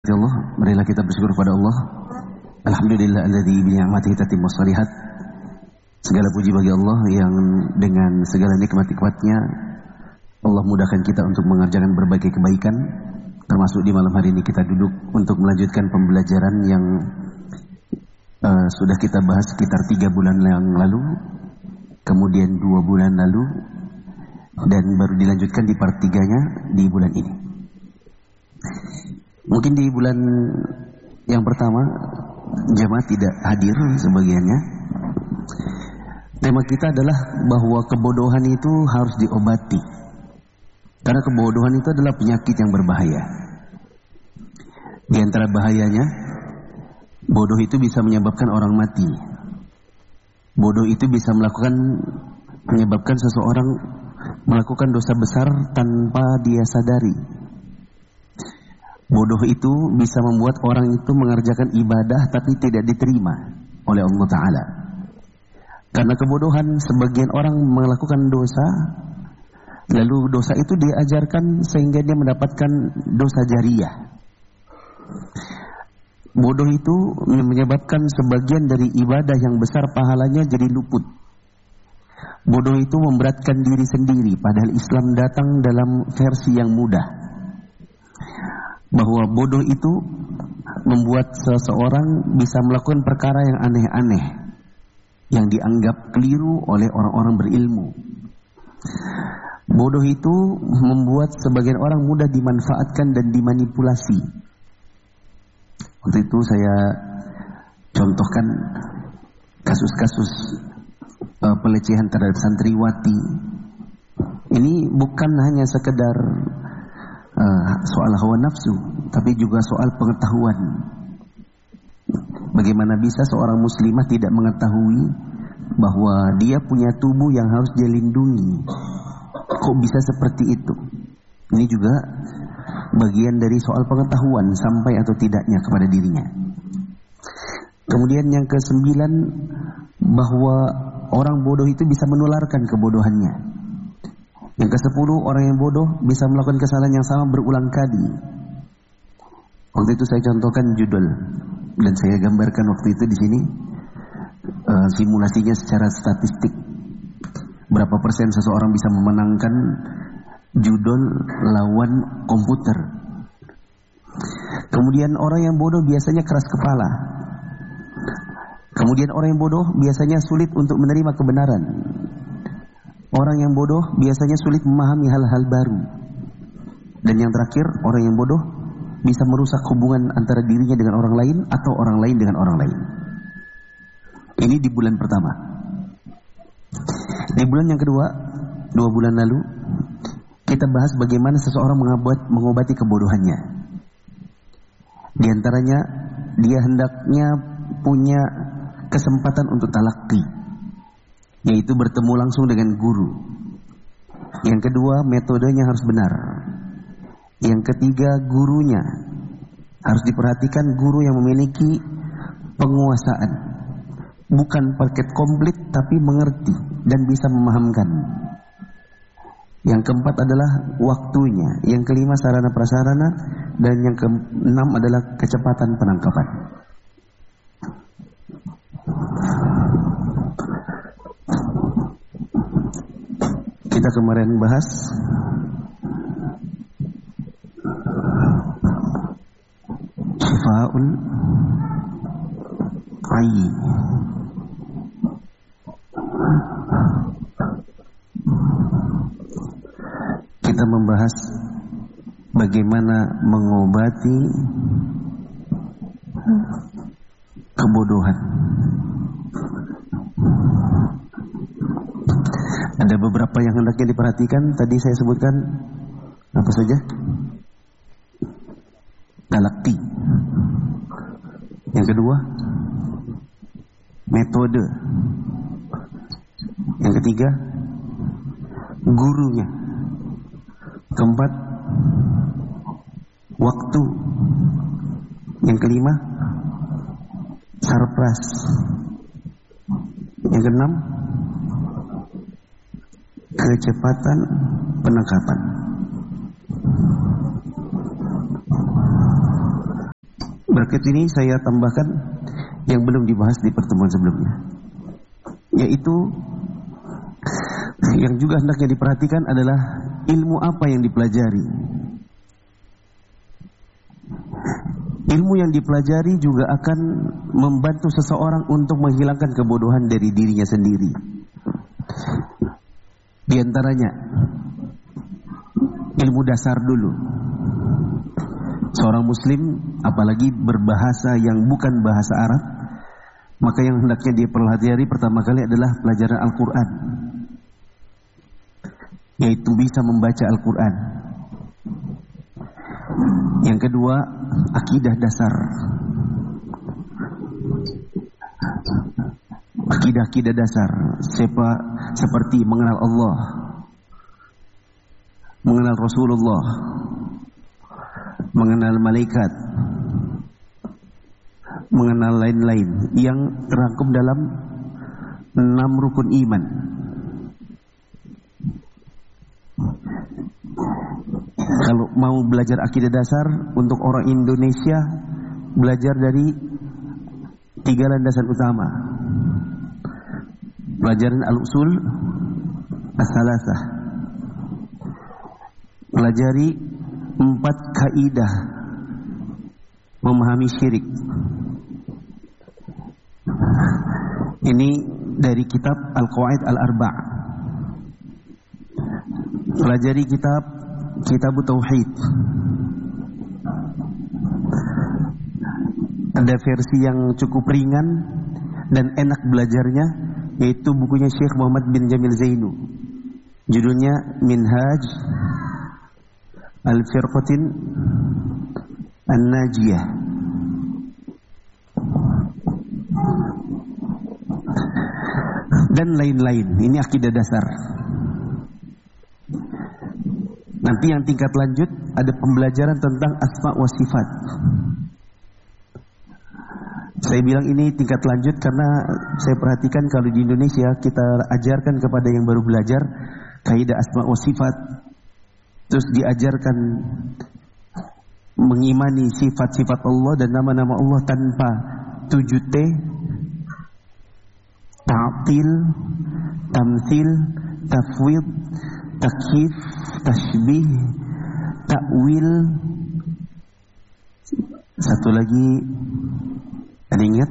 Allah, marilah kita bersyukur kepada Allah. Alhamdulillah alladzi bi ni'matihi tatimmu shalihat. Segala puji bagi Allah yang dengan segala nikmat-nikmatnya Allah mudahkan kita untuk mengerjakan berbagai kebaikan. Termasuk di malam hari ini kita duduk untuk melanjutkan pembelajaran yang sudah kita bahas sekitar 3 bulan yang lalu, kemudian 2 bulan lalu, dan baru dilanjutkan di part 3-nya di bulan ini. Mungkin di bulan yang pertama jemaah tidak hadir sebagiannya. Tema kita adalah bahwa kebodohan itu harus diobati. Karena kebodohan itu adalah penyakit yang berbahaya. Di antara bahayanya, bodoh itu bisa menyebabkan orang mati. Bodoh itu bisa menyebabkan seseorang melakukan dosa besar tanpa dia sadari. Bodoh itu bisa membuat orang itu mengerjakan ibadah tapi tidak diterima oleh Allah Ta'ala. Karena kebodohan sebagian orang melakukan dosa, lalu dosa itu diajarkan sehingga dia mendapatkan dosa jariah. Bodoh itu menyebabkan sebagian dari ibadah yang besar pahalanya jadi luput. Bodoh itu memberatkan diri sendiri, padahal Islam datang dalam versi yang mudah. Bahwa bodoh itu membuat seseorang bisa melakukan perkara yang aneh-aneh, yang dianggap keliru oleh orang-orang berilmu. Bodoh itu membuat sebagian orang mudah dimanfaatkan dan dimanipulasi. Waktu itu saya contohkan kasus-kasus pelecehan terhadap santriwati. Ini bukan hanya sekedar soal hawa nafsu, tapi juga soal pengetahuan. Bagaimana bisa seorang muslimah tidak mengetahui bahwa dia punya tubuh yang harus dia lindungi? Kok bisa seperti itu? Ini juga bagian dari soal pengetahuan sampai atau tidaknya kepada dirinya. Kemudian yang ke-9, bahwa orang bodoh itu bisa menularkan kebodohannya. Yang ke-10, orang yang bodoh bisa melakukan kesalahan yang sama berulang kali. Waktu itu saya contohkan judul dan saya gambarkan waktu itu di sini simulasinya secara statistik. Berapa persen seseorang bisa memenangkan judul lawan komputer. Kemudian orang yang bodoh biasanya keras kepala. Kemudian orang yang bodoh biasanya sulit untuk menerima kebenaran. Orang yang bodoh biasanya sulit memahami hal-hal baru. Dan yang terakhir, orang yang bodoh bisa merusak hubungan antara dirinya dengan orang lain atau orang lain dengan orang lain. Ini di bulan pertama. Di bulan yang kedua, 2 bulan lalu, kita bahas bagaimana seseorang mengobati kebodohannya. Di antaranya, dia hendaknya punya kesempatan untuk talaqi, yaitu bertemu langsung dengan guru. Yang kedua, metodenya harus benar. Yang ketiga, gurunya harus diperhatikan, guru yang memiliki penguasaan, bukan paket komplit tapi mengerti dan bisa memahamkan. Yang keempat adalah waktunya. Yang kelima, sarana prasarana. Dan yang keenam adalah kecepatan penangkapan. Kita kemarin bahas Syifa'ul Ayy. Kita membahas bagaimana mengobati kebodohan. Ada beberapa yang hendaknya diperhatikan. Tadi saya sebutkan apa saja? Talaqi. Yang kedua, metode. Yang ketiga, gurunya. Keempat, waktu. Yang kelima, sarpras. Yang keenam, kecepatan penangkapan. Berkat ini saya tambahkan yang belum dibahas di pertemuan sebelumnya, yaitu yang juga hendaknya diperhatikan adalah ilmu apa yang dipelajari. Ilmu yang dipelajari juga akan membantu seseorang untuk menghilangkan kebodohan dari dirinya sendiri. Di antaranya ilmu dasar dulu. Seorang muslim apalagi berbahasa yang bukan bahasa Arab, maka yang hendaknya dia pelajari pertama kali adalah pelajaran Al-Quran, yaitu bisa membaca Al-Quran. Yang kedua, akidah dasar. Akidah dasar seperti mengenal Allah, mengenal Rasulullah, mengenal malaikat, mengenal lain-lain yang terangkum dalam 6 rukun iman. Kalau mau belajar akidah dasar untuk orang Indonesia, belajar dari 3 landasan utama. Pelajaran al-usul as-salasah. Pelajari 4 kaidah memahami syirik. Ini dari kitab Al-Qawaid Al-Arba'. Pelajari kitab Tauhid. Ada versi yang cukup ringan dan enak belajarnya, yaitu bukunya Syekh Muhammad bin Jamil Zainu. Judulnya Minhaj Al-Firqatin An-Najiyah. Dan lain-lain. Ini akidah dasar. Nanti yang tingkat lanjut ada pembelajaran tentang asma wa sifat. Saya bilang ini tingkat lanjut karena saya perhatikan kalau di Indonesia kita ajarkan kepada yang baru belajar kaidah asma wa sifat, terus diajarkan mengimani sifat-sifat Allah dan nama-nama Allah tanpa 7T: ta'til, tamtsil, tafwid, takyif, tasybih, takwil. Satu lagi, ada ingat?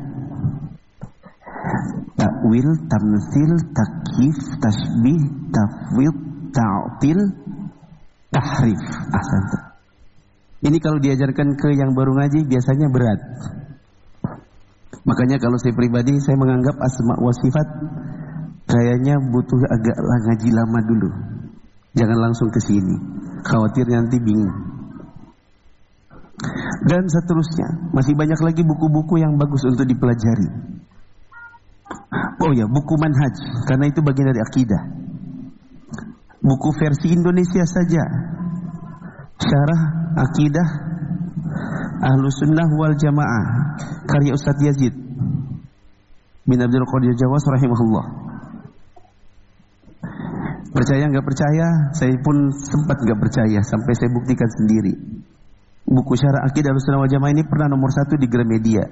Takwil, tamtsil, takyif, tasybih, tafwid, ta'til, tahrif. Ahsan. Ini kalau diajarkan ke yang baru ngaji biasanya berat. Makanya kalau saya pribadi, saya menganggap asma wa sifat kayaknya butuh agak ngaji lama dulu. Jangan langsung ke sini, khawatir nanti bingung. Dan seterusnya, masih banyak lagi buku-buku yang bagus untuk dipelajari. Oh ya, buku manhaj, karena itu bagian dari akidah. Buku versi Indonesia saja, Syarah Akidah Ahlus Sunnah wal Jamaah, karya Ustadz Yazid bin Abdul Qadir Jawas rahimahullah. Percaya nggak percaya, saya pun sempat nggak percaya sampai saya buktikan sendiri. Buku Syarah Akidah Ahlus Sunnah wal Jamaah ini pernah nomor 1 di Gramedia.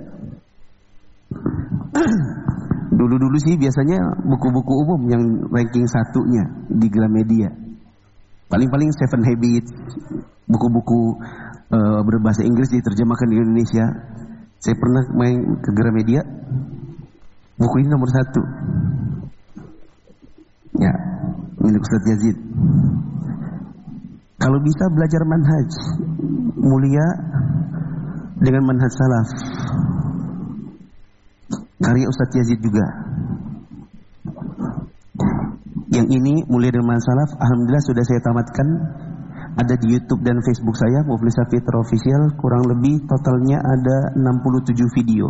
Dulu-dulu sih biasanya buku-buku umum yang ranking 1-nya di Gramedia. Paling-paling 7 Habits, buku-buku berbahasa Inggris diterjemahkan di Indonesia. Saya pernah main ke Gramedia, buku ini nomor 1. Ya, milik Ustadz Yazid. Kalau bisa belajar manhaj mulia dengan manhaj salaf, karya Ustadz Yazid juga. Yang ini mulia dengan manhaj salaf, alhamdulillah sudah saya tamatkan. Ada di YouTube dan Facebook saya, Muflihah Fitra Official. Kurang lebih totalnya ada 67 video.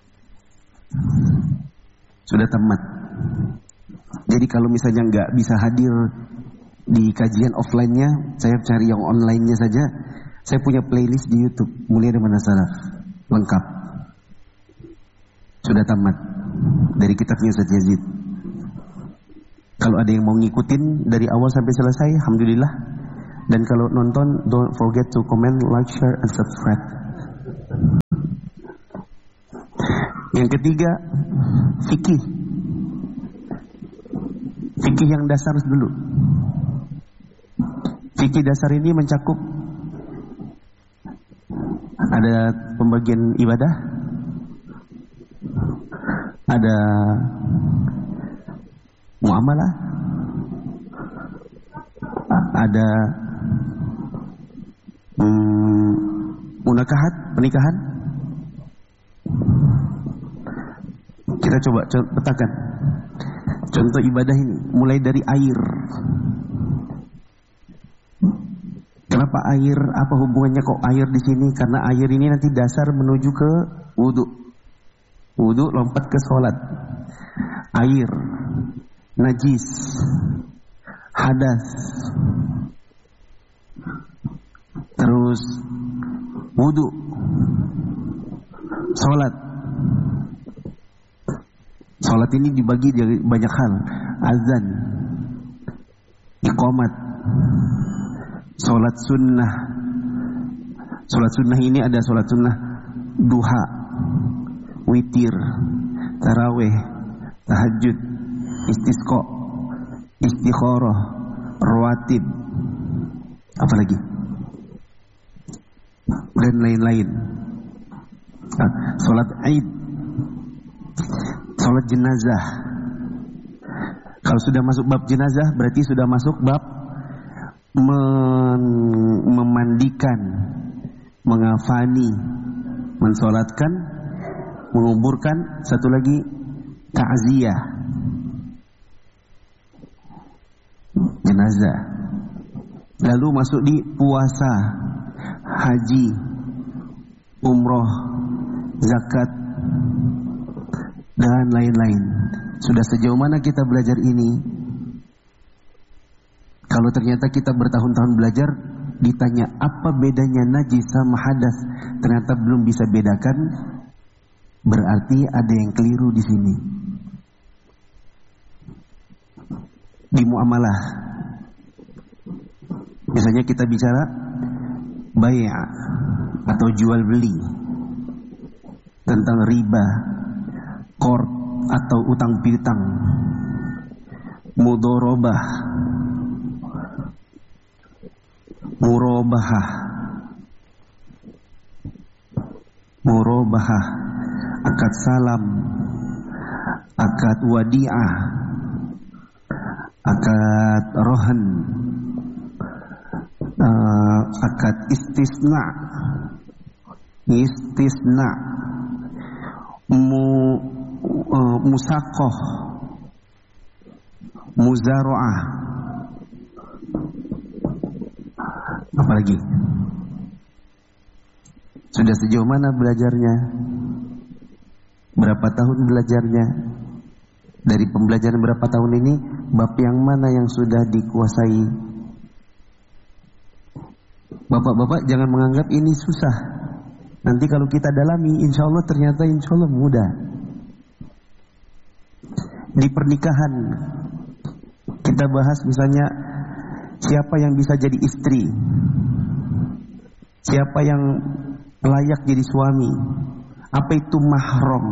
Sudah tamat. Jadi kalau misalnya nggak bisa hadir di kajian offline-nya, saya cari yang online-nya saja. Saya punya playlist di YouTube, Mulia dengan Manhaj Salaf, lengkap. Sudah tamat dari kitabnya Ustadz Yazid. Kalau ada yang mau ngikutin dari awal sampai selesai, alhamdulillah. Dan kalau nonton, don't forget to comment, like, share, and subscribe. Yang ketiga, fikih. Fikih yang dasar dulu. Fikih dasar ini mencakup ada pembagian ibadah, ada muamalah, ada munakahat, pernikahan. Kita coba petakan contoh ibadah ini, mulai dari air. Kenapa air? Apa hubungannya kok air di sini? Karena air ini nanti dasar menuju ke wudu. Wudu lompat ke sholat. Air, najis, hadas, terus wudu, sholat. Sholat ini dibagi dari banyak hal. Azan, iqamat, sholat sunnah. Sholat sunnah ini ada sholat sunnah duha, witir, tarawih, tahajud, istisqa, istikharah, rawatib, apa lagi? Dan lain-lain. Sholat Id, sholat jenazah. Kalau sudah masuk bab jenazah, berarti sudah masuk bab memandikan, mengafani, mensolatkan, menguburkan. Satu lagi, ta'ziyah, jenazah. Lalu masuk di puasa, haji, umroh, zakat, dan lain-lain. Sudah sejauh mana kita belajar ini? Kalau ternyata kita bertahun-tahun belajar, ditanya apa bedanya najis sama hadas, ternyata belum bisa bedakan, berarti ada yang keliru di sini. Di muamalah, misalnya kita bicara bai' atau jual beli, tentang riba, qard atau utang piutang, mudharabah, murabahah, akad salam, akad wadi'ah, akad rohan, akad istisna, musaqah, muzara'ah, apalagi? Sudah sejauh mana belajarnya? Berapa tahun belajarnya? Dari pembelajaran berapa tahun ini, bab yang mana yang sudah dikuasai? Bapak-bapak jangan menganggap ini susah. Nanti kalau kita dalami, insya Allah ternyata insya Allah mudah. Di pernikahan, kita bahas misalnya siapa yang bisa jadi istri, siapa yang layak jadi suami, apa itu mahram,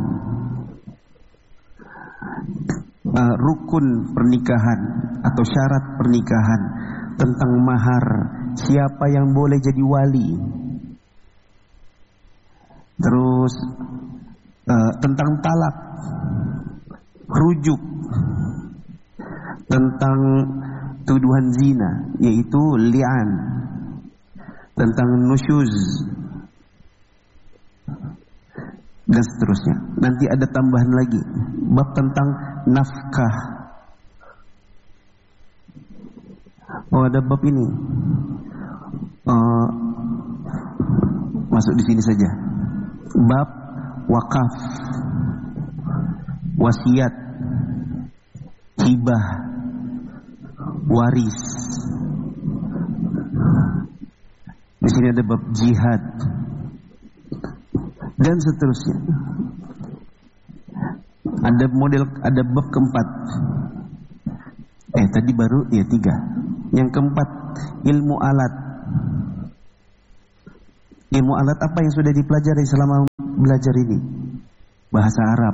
rukun pernikahan atau syarat pernikahan, tentang mahar, siapa yang boleh jadi wali, terus tentang talak, rujuk, tentang tuduhan zina, yaitu li'an, tentang nusyuz, dan seterusnya. Nanti ada tambahan lagi, bab tentang nafkah. Oh, ada bab ini. Masuk di sini saja. Bab wakaf, wasiat, hibah, waris. Di sini ada bab jihad dan seterusnya. Ada model, ada bab keempat. Tadi baru 3. Yang keempat, ilmu alat. Ilmu alat apa yang sudah dipelajari selama belajar ini? bahasa Arab,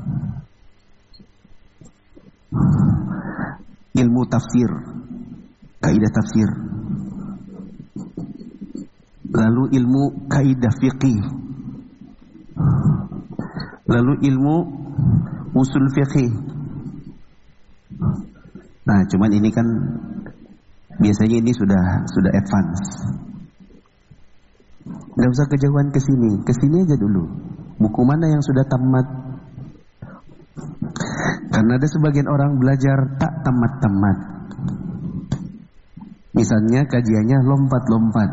ilmu tafsir, kaidah tafsir, lalu ilmu kaidah fiqih, lalu ilmu usul fiqih. Nah, cuman ini kan biasanya ini sudah advance. Nggak usah kejauhan ke sini aja dulu. Buku mana yang sudah tamat? Karena ada sebagian orang belajar tak tamat-tamat. Misalnya kajiannya lompat-lompat.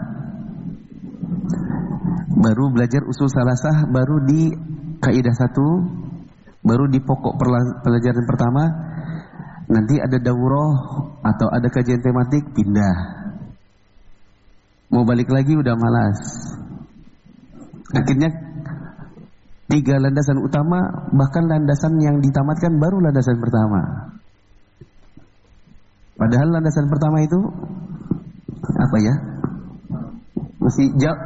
Baru belajar usul salasah, baru di kaidah 1, baru di pokok pelajaran pertama. Nanti ada daurah atau ada kajian tematik, pindah. Mau balik lagi udah malas. Akhirnya 3 landasan utama, bahkan landasan yang ditamatkan baru landasan pertama. Padahal landasan pertama itu apa ya? Mesti jawab.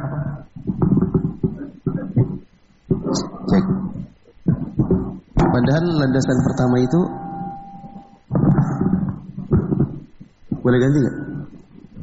Cek. Padahal landasan pertama itu boleh ganti nggak?